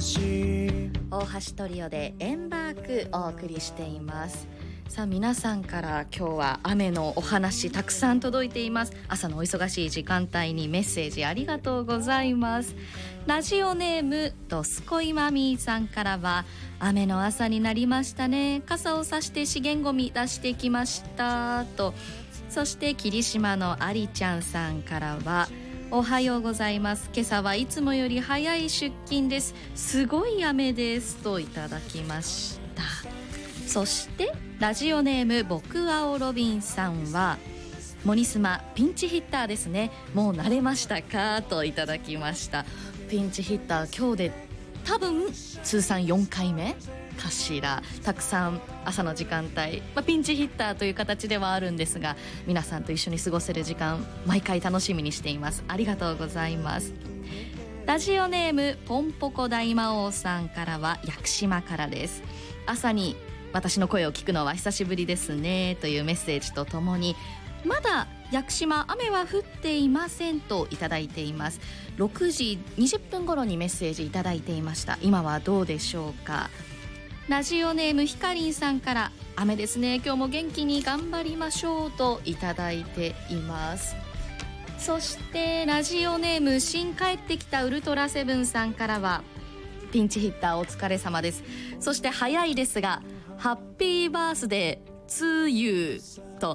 大橋トリオでエンバークお送りしています。さあ皆さんから今日は雨のお話たくさん届いています。朝のお忙しい時間帯にメッセージありがとうございます。ラジオネームドスコイマミーさんからは、雨の朝になりましたね、傘を差して資源ゴミ出してきましたと。そして霧島のありちゃんさんからは、おはようございます、今朝はいつもより早い出勤です、すごい雨ですといただきました。そしてラジオネーム僕青ロビンさんは、モニスマピンチヒッターですね、もう慣れましたかといただきました。ピンチヒッター今日で多分通算4回目かしら。たくさん朝の時間帯、ピンチヒッターという形ではあるんですが、皆さんと一緒に過ごせる時間毎回楽しみにしています。ありがとうございます。ラジオネームポンポコ大魔王さんからは、屋久島からです。朝に私の声を聞くのは久しぶりですねというメッセージとともに、まだ屋久島雨は降っていませんといただいています。6時20分頃にメッセージいただいていました。今はどうでしょうか。ラジオネームひかりんさんから、雨ですね、今日も元気に頑張りましょうといただいています。そしてラジオネーム新帰ってきたウルトラセブンさんからは、ピンチヒッターお疲れ様です。そして早いですが、ハッピーバースデーツーユーと、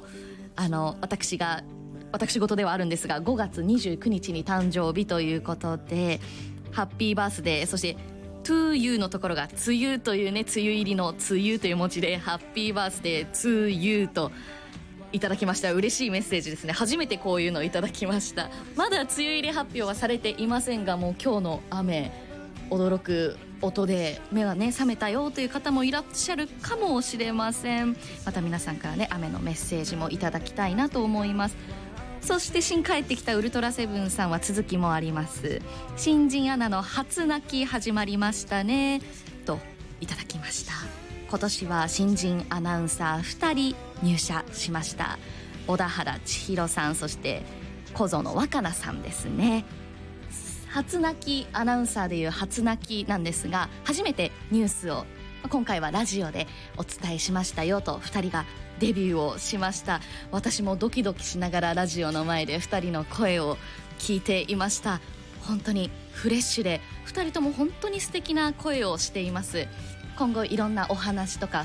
私事ではあるんですが、5月29日に誕生日ということで、ハッピーバースデー、そしてトゥーユーのところが梅雨というね、梅雨入りの梅雨という文字で、ハッピーバースデーツーユーといただきました。嬉しいメッセージですね。初めてこういうのをいただきました。まだ梅雨入り発表はされていませんが、もう今日の雨、驚く音で目がね覚めたよという方もいらっしゃるかもしれません。また皆さんからね、雨のメッセージもいただきたいなと思います。そして新帰ってきたウルトラセブンさんは続きもあります。新人アナの初泣き始まりましたねといただきました。今年は新人アナウンサー2人入社しました。小田原千尋さん、そして小園若菜さんですね。初泣きアナウンサーでいう初泣きなんですが、初めてニュースを今回はラジオでお伝えしましたよと、2人がデビューをしました。私もドキドキしながらラジオの前で2人の声を聞いていました。本当にフレッシュで、2人とも本当に素敵な声をしています。今後いろんなお話とか